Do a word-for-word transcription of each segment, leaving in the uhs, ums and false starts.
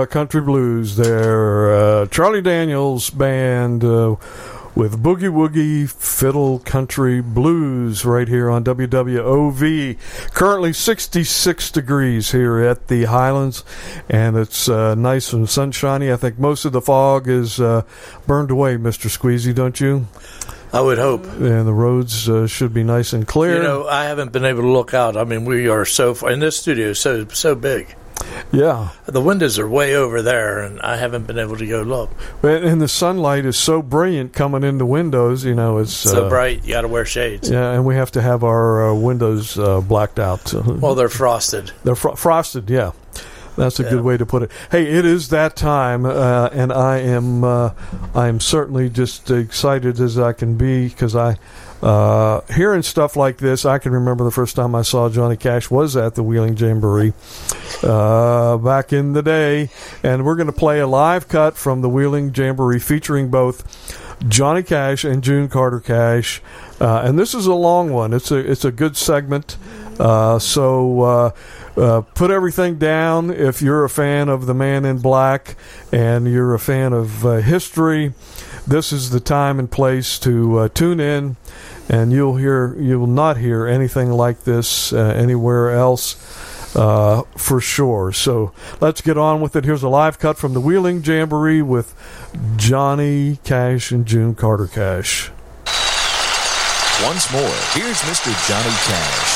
country blues there. Uh, Charlie Daniels Band uh, with Boogie Woogie Fiddle Country Blues right here on W W O V. Currently sixty-six degrees here at the Highlands, and it's uh, nice and sunshiny. I think most of the fog is uh, burned away, Mister Squeezy, don't you? I would hope. And the roads uh, should be nice and clear. You know, I haven't been able to look out. I mean, we are so far, and this studio is so, so big. Yeah. The windows are way over there, and I haven't been able to go look. And the sunlight is so brilliant coming in the windows, you know, it's so uh, bright, you got to wear shades. Yeah, and we have to have our uh, windows uh, blacked out. Well, they're frosted. They're fro- frosted, yeah. That's a yeah. good way to put it. Hey, it is that time, uh, and I am uh, I am certainly just excited as I can be, because I uh, hearing stuff like this. I can remember the first time I saw Johnny Cash was at the Wheeling Jamboree uh, back in the day, and we're going to play a live cut from the Wheeling Jamboree featuring both Johnny Cash and June Carter Cash, uh, and this is a long one. It's a it's a good segment. Uh, so uh, uh, put everything down if you're a fan of the Man in Black and you're a fan of uh, history. This is the time and place to uh, tune in, and you'll hear you will not hear anything like this uh, anywhere else uh, for sure. So let's get on with it. Here's a live cut from the Wheeling Jamboree with Johnny Cash and June Carter Cash. Once more, here's Mister Johnny Cash.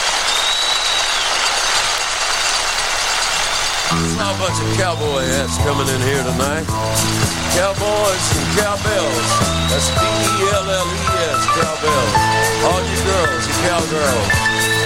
Saw a bunch of cowboy hats coming in here tonight. Cowboys and cowbells. That's B E L L E S, cowbells. All you girls and cowgirls.